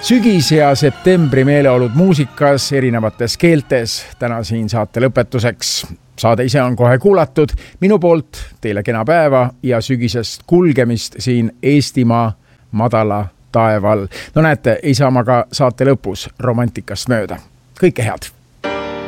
Sügis ja septembri meeleolud muusikas erinevates keeltes täna siin saate lõpetuseks. Saade ise on kohe kuulatud. Minu poolt teile kena päeva ja sügisest kulgemist siin Eestimaa madala taeval. No näete, ei saa ma ka saate lõpus romantikast mööda. Kõike head!